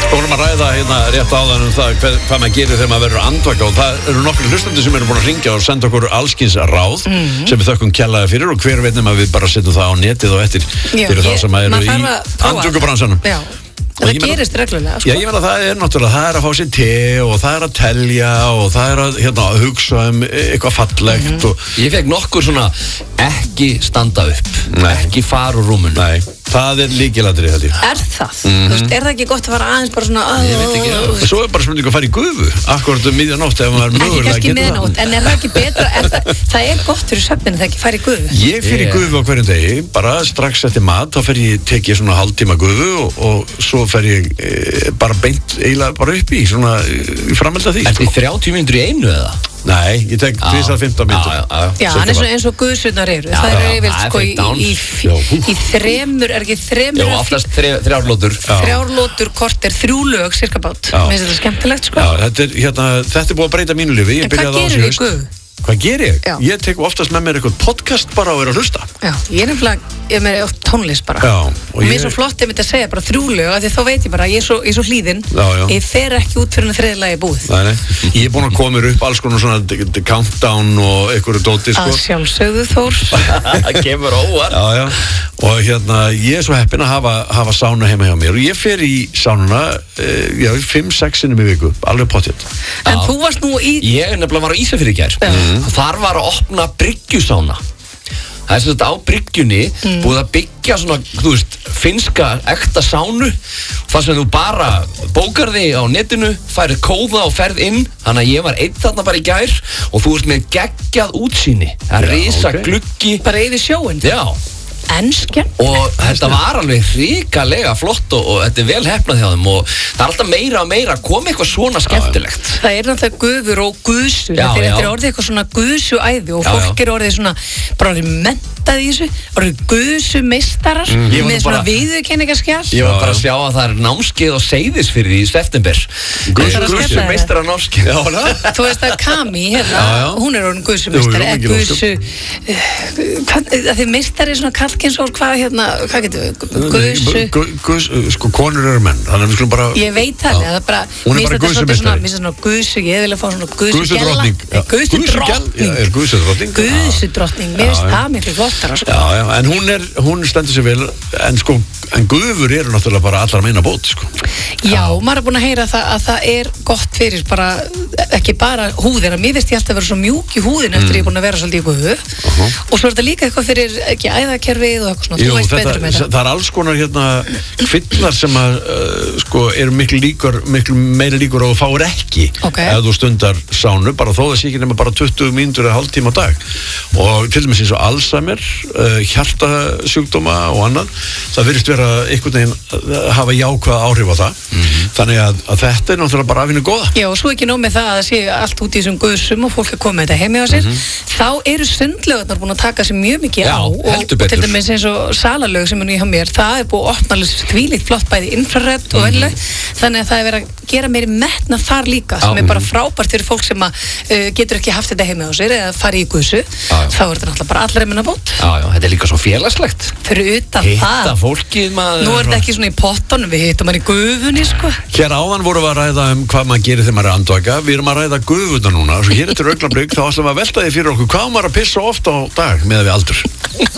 vorum að ræða hérna rétt áðan það hvað maður gerir þegar maður verður andvaka og það eru nokkri hlustandi sem eru búin að hringja og senda okkur allskins ráð sem við þökkum kærlega fyrir og hver veit nema við bara setjum það á netið og eftir fyrir þá sem eru í andvökubransanum. Já. Það gerist reglulega, sko. Já, ég meina það náttúrulega, það að fá sér te og það að telja og það að hugsa eitthvað fallegt og... Ég fekk nokkur svona ekki standa upp, ekki fara úr rúmunu. Nei, það lykilatriði held ég. Er það? Þú veist, er það ekki gott að fara aðeins bara svona... Ég veit ekki, Svo bara spurning að fara í gufu, akkurat miðjanótt ef maður mögulega getur það. Ekki kannski miðjanótt, en er það ekki betra, það er gott fyrir svefninu þegar ekki fara í gufu. Ég fer í gufu á hverjum degi, bara strax eftir mat, þá tek ég svona hálftíma gufu og svo fer ég bara beint eiginlega bara upp í svona í framhald af því. Er þið 30 mínútur í einu eða? Nei, ég tek 15 mínútur. Já, en eins og guðsurnar eru. Það eru yfirleitt sko í þremur, er ekki þremur? Já, oftast þrjárlótur. Þrjárlótur korter, 3 lög cirka bát. Mér finnst þetta skemmtilegt sko. Já, þetta er búið að breyta mínu lífi. En hvað gerir þið í guðu? Hvað ger ég? Já. Ég tek oftast með mér eitthvað podcast bara og vera að hlusta. Já, ég nefnilega, ég er með tónlist bara. Já. Og mér er svo flott að segja bara 3 lög, af því þá veit ég bara, ég er svo hlýðin. Já. Ég fer ekki út fyrir þriðja lagi búið. Nei. Ég er búin að koma mér upp alls konar svona countdown og einhverju dóti, sko. Að sjálfsögðu Þór. Það kemur óvart. Já. Og ég er svo heppinn að hafa sána heima hjá mér og ég fer í sánuna 5-6 sinnum í viku, alveg pottþétt. En þú varst nú í... Ég nefnilega var á Ísafirði í gær. Þar var að opna bryggjusána. Það er svona á bryggjunni búið að byggja svona, þú veist, finnska ekta sánu þar sem þú bara bókar þig á netinu, færið kóða og ferð inn. Þannig að ég var einn þarna bara í gær og þú veist með geggjað útsýni. Það er risa gluggi. Bara yfir sjóinn. Já. En skemmt. Og þetta var alveg hrikalega flott og þetta er vel hefnað hjá þeim og það er alltaf meira og meira að koma eitthvað svona skemmtilegt. Það er náttúrulega gufur og guðsu. Þetta er orðið eitthvað svona guðsuæði og fólk er orðið svona bara orðið mentað í þessu, orðið guðsumeistarar með svona viðurkenningarskjal. Ég var bara að sjá að það er námskeið á Seyðisfirði í september. Guðsumeistarar námskeið. Þú veist að Kami, hérna, hún er orðin guðsumeistari, hvað getur við? Guðsu? Sko, konur eru menn, þannig að við skulum bara... Ég veit það, það er bara... Hún er bara guðsumeistari. Mér finnst svona guðsu, ég vil að fá svona guðsudrottning. Guðsudrottning. Guðsudrottning, mér finnst það miklu flottara, sko. Já, en hún stendur sér vel, en guðfur eru náttúrulega bara allar meina bót, sko. Já, maður er búin að heyra það að það er gott fyrir bara, ekki bara húðina, mér finnst ég alltaf að vera svo mjúk í húðin eftir ég er búin að vera svolítið í guðu og svo er þetta líka eitthvað fyrir ekki æðakerfið og eitthvað svona, þú veist betur með þetta. Það er alls konar kvillar sem að eru miklu meira líkur og fáir ekki ef þú stundar sánu, bara þó það sé ekki nema bara 20 mínútur eða hálftíma á dag og til dæmis eins og Alzheimer, hjartasjúkdóma og annað, það virðist vera einhvern veginn hafa jákvæð áhrif á það þannig að þetta er náttúrulega bara af hinu góða. Já, og svo ekki nóg með það að sé allt út í þessum guðsum og fólk er komið þetta heim hjá sér, þá eru sundlaugarnar búin að taka sér mjög mikið á og til dæmis eins og salalög sem er nú hjá mér, það er búið að opna þvílíkt flott bæði infrarött og vennileg, þannig að það er verið að gera meiri metnað þar líka sem er bara frábært fyrir fólk sem getur ekki haft þetta heim hjá sér eða farið í guðsu, þá er þetta náttúrulega bara allra minna bót. Já, þetta er líka svo félagslegt. Fyrir utan það. Fólkið, maður. Nú er þetta ekki svona í pottunum, við hittum hann í gufunni, sko. Hér áðan vorum við að ræða hvað maður gerir þegar maður er andvaka. Við erum að ræða gufuna núna. Svo hér eftir augnablik þá ætlum við að velta því fyrir okkur hvað maður að pissa ofta á dag með við aldur.